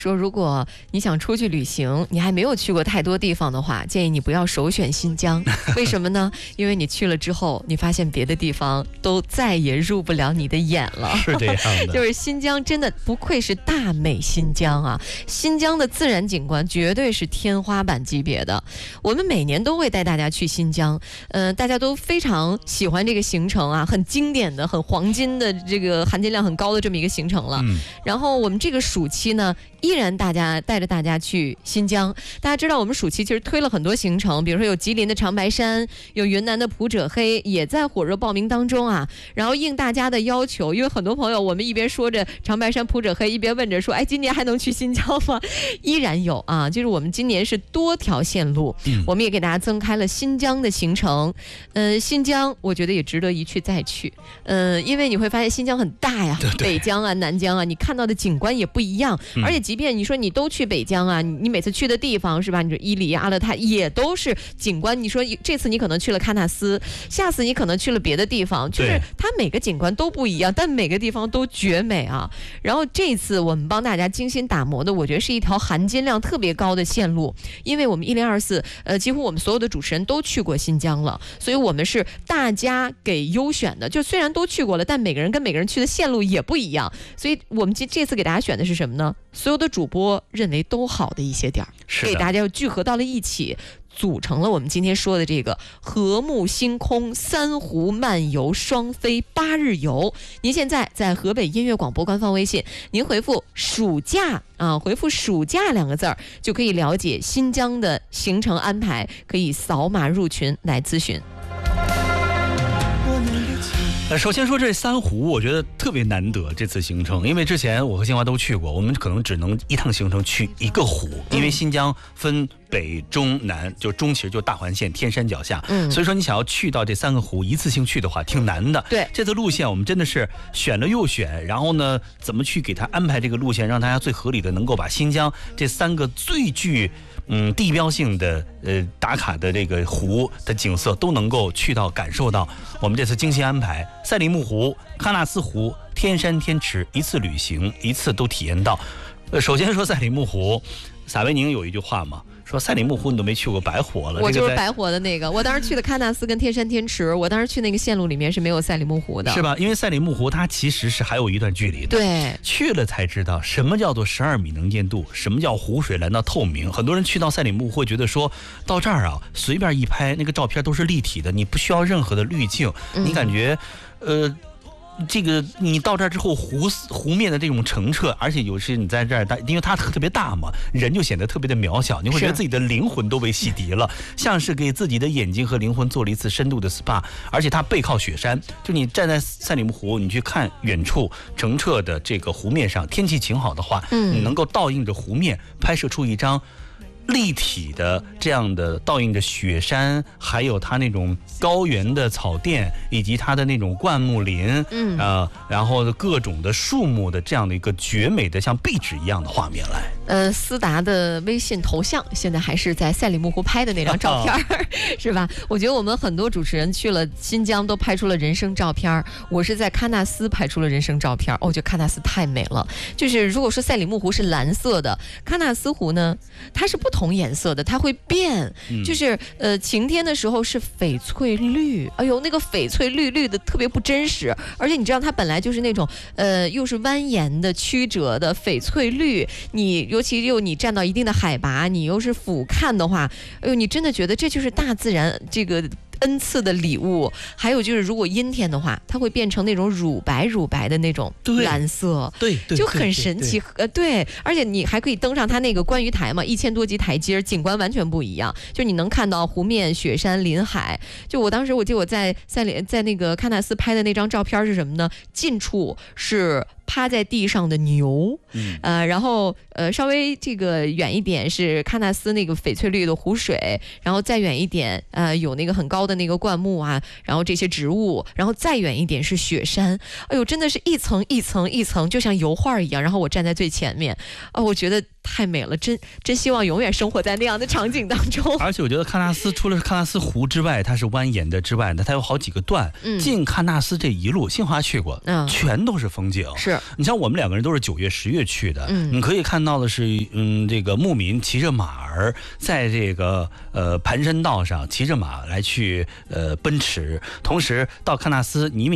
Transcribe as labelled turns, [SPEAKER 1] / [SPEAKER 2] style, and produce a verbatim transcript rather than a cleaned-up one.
[SPEAKER 1] 说如果你想出去旅行，你还没有去过太多地方的话，建议你不要首选新疆。为什么呢？因为你去了之后，你发现别的地方都再也入不了你的眼了。
[SPEAKER 2] 是这样的，
[SPEAKER 1] 就是新疆真的不愧是大美新疆啊！新疆的自然景观绝对是天花板级别的。我们每年都会带大家去新疆，嗯、呃，大家都非常喜欢这个行程啊，很经典的、很黄金的这个含金量很高的这么一个行程了。嗯、然后我们这个暑期呢，依然大家带着大家去新疆。大家知道我们暑期其实推了很多行程，比如说有吉林的长白山，有云南的普者黑，也在火热报名当中啊。然后应大家的要求，因为很多朋友我们一边说着长白山普者黑，一边问着说，哎，今年还能去新疆吗？依然有啊，就是我们今年是多条线路，嗯、我们也给大家增开了新疆的行程。呃，新疆我觉得也值得一去再去，呃，因为你会发现新疆很大呀，
[SPEAKER 2] 对对
[SPEAKER 1] 北疆啊、南疆啊，你看到的景观也不一样，嗯、而且即便你说你都去北疆啊，你每次去的地方是吧？你说伊犁、阿勒泰也都是景观。你说这次你可能去了喀纳斯，下次你可能去了别的地方，就是它每个景观都不一样，但每个地方都绝美啊。然后这次我们帮大家精心打磨的，我觉得是一条含金量特别高的线路，因为我们一零二四呃，几乎我们所有的主持人都去过新疆了，所以我们是大家给优选的。就虽然都去过了，但每个人跟每个人去的线路也不一样，所以我们这这次给大家选的是什么呢？所有的主播认为都好的一些点儿，给大家又聚合到了一起，组成了我们今天说的这个和睦星空三湖漫游双飞八日游。您现在在河北音乐广播官方微信，您回复暑假啊，回复暑假两个字儿，就可以了解新疆的行程安排，可以扫码入群来咨询。
[SPEAKER 2] 呃，首先说这三湖，我觉得特别难得这次行程，因为之前我和新华都去过，我们可能只能一趟行程去一个湖，因为新疆分北中南，就中其实就大环线天山脚下，嗯，所以说你想要去到这三个湖一次性去的话，挺难的。
[SPEAKER 1] 对，
[SPEAKER 2] 这次路线我们真的是选了又选，然后呢，怎么去给他安排这个路线，让大家最合理的能够把新疆这三个最具嗯地标性的呃打卡的这个湖的景色都能够去到感受到。我们这次精心安排赛里木湖、喀纳斯湖、天山天池，一次旅行一次都体验到。呃，首先说赛里木湖，撒贝宁有一句话嘛，说赛里木湖你都没去过，白活了。
[SPEAKER 1] 我就是白活的那个。我当时去的喀纳斯跟天山天池，我当时去那个线路里面是没有赛里木湖的，
[SPEAKER 2] 是吧？因为赛里木湖它其实是还有一段距离的。
[SPEAKER 1] 对，
[SPEAKER 2] 去了才知道什么叫做十二米能见度，什么叫湖水蓝到透明。很多人去到赛里木湖会觉得说，到这儿啊，随便一拍那个照片都是立体的，你不需要任何的滤镜，嗯、你感觉，呃。这个你到这儿之后，湖湖面的这种澄澈，而且有时你在这儿，因为它特别大嘛，人就显得特别的渺小，你会觉得自己的灵魂都被洗涤了，像是给自己的眼睛和灵魂做了一次深度的 S P A。而且它背靠雪山，就你站在赛里木湖，你去看远处澄澈的这个湖面上，天气晴好的话，嗯，你能够倒映着湖面，拍摄出一张立体的这样的倒映着雪山，还有它那种高原的草甸，以及它的那种灌木林，嗯呃，然后各种的树木的这样的一个绝美的像壁纸一样的画面来。
[SPEAKER 1] 呃，思达的微信头像现在还是在赛里木湖拍的那张照片，是吧？我觉得我们很多主持人去了新疆都拍出了人生照片，我是在喀纳斯拍出了人生照片。哦，我觉得喀纳斯太美了。就是如果说赛里木湖是蓝色的，喀纳斯湖呢，它是不同颜色的，它会变。就是呃，晴天的时候是翡翠绿，哎呦，那个翡翠绿绿的特别不真实。而且你知道，它本来就是那种呃，又是蜿蜒的、曲折的翡翠绿，你尤其又你站到一定的海拔，你又是俯瞰的话，哎呦，你真的觉得这就是大自然这个恩赐的礼物。还有就是，如果阴天的话，它会变成那种乳白乳白的那种蓝色，
[SPEAKER 2] 对，对，
[SPEAKER 1] 就很神奇。呃，对，而且你还可以登上它那个观鱼台嘛，一千多级台阶，景观完全不一样。就你能看到湖面、雪山、林海。就我当时，我记得我在在在那个喀纳斯拍的那张照片是什么呢？近处是趴在地上的牛，嗯、呃，然后呃稍微这个远一点是喀纳斯那个翡翠绿的湖水，然后再远一点呃有那个很高的那个灌木啊，然后这些植物，然后再远一点是雪山。哎呦，真的是一层一层一层，就像油画一样。然后我站在最前面，啊、呃，我觉得太美了，真真希望永远生活在那样的场景当中。
[SPEAKER 2] 而且我觉得喀纳斯除了喀纳斯湖之外，它是蜿蜒的之外呢，它有好几个段。嗯，进喀纳斯这一路，新华去过，嗯，全都是风景。
[SPEAKER 1] 是
[SPEAKER 2] 你像我们两个人都是九月、十月去的，嗯，你可以看到的是，嗯，这个牧民骑着马儿在这个呃盘山道上骑着马来去呃奔驰，同时到喀纳斯，你